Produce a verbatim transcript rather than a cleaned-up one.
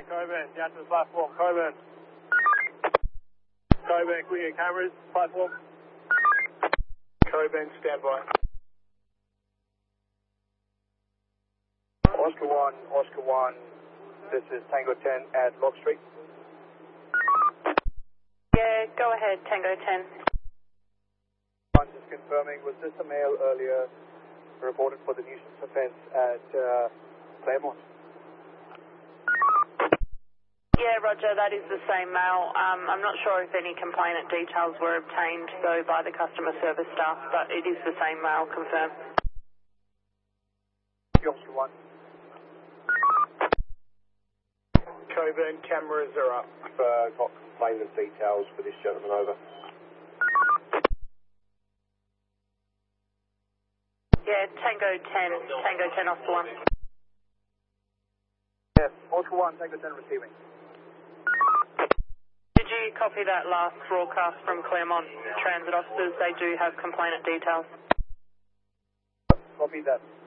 Coburn, down to the platform. Coburn. Coburn, clear your cameras, platform. Coburn, stand by. Oscar one, Oscar one, this is Tango ten at Lock Street. Yeah, go ahead, Tango ten. One, just confirming, was this a male earlier reported for the nuisance offence at uh, Claremont? Yeah, Roger, that is the same male. Um, I'm not sure if any complainant details were obtained, though, by the customer service staff, but it is the same male, confirmed. Oscar one. Coburn, cameras are up. Uh, got complainant details for this gentleman, over. Yeah, Tango ten, Tango ten, Oscar one. Yes, Oscar one, Tango ten receiving. Did you copy that last broadcast from Claremont Transit officers? They do have complainant details. Copy that.